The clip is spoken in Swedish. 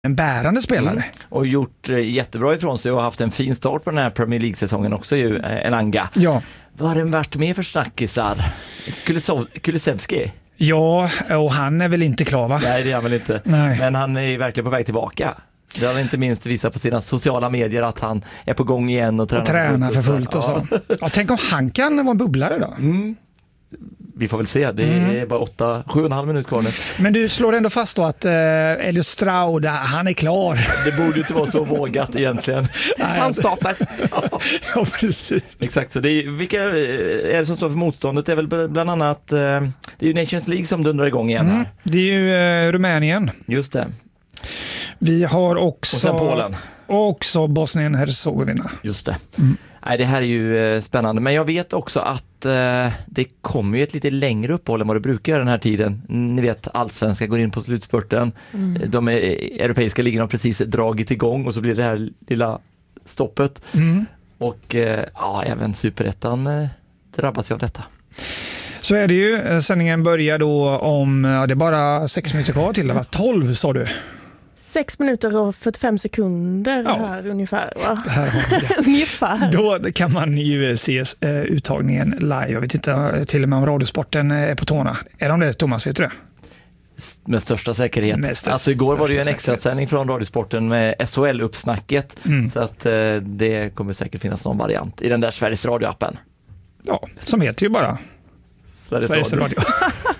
en bärande spelare. Och gjort jättebra ifrån sig och haft en fin start på den här Premier League-säsongen också ju, Elanga. Ja. Vad har den varit med för snackisar? Kulusevski? Ja, och han är väl inte klar, va? Nej, det är han väl inte. Nej. Men han är ju verkligen på väg tillbaka. Det har inte minst visat på sina sociala medier att han är på gång igen och tränar för fullt och så. Ja, tänk om han kan vara en bubblare då. Vi får väl se, det är bara 7,5 minuter kvar nu. Men du slår ändå fast då att Elio Stroud, han är klar. Det borde ju inte vara så vågat egentligen. Han startar. Ja, precis. Exakt, så det är, vilka är det som står för motståndet? Det är väl bland annat, det är ju Nations League som dundrar igång igen här. Det är ju Rumänien. Just det. Vi har också... Och sen Polen. Och också Bosnien-Hercegovina. Just det. Nej, det här är ju spännande. Men jag vet också att det kommer ju ett lite längre uppehåll än vad det brukar göra den här tiden. Ni vet, allsvenska går in på slutspurten. De europeiska ligorna har precis dragit igång och så blir det här lilla stoppet. Och även Superettan drabbas ju av detta. Så är det ju. Sändningen börjar då om, det är bara 6 minuter kvar till det, va? 12 sa du. 6 minuter och 45 sekunder här ungefär, va? Här har vi det. Ungefär. Då kan man ju se uttagningen live. Jag vet inte till och med om Radiosporten är på tårna. Är de det, Thomas? Vet du det? Med största säkerhet. Alltså igår var det ju en extra sändning från Radiosporten med SHL-uppsnacket. Så att det kommer säkert finnas någon variant i den där Sveriges Radio-appen. Ja, som heter ju bara Sveriges Radio.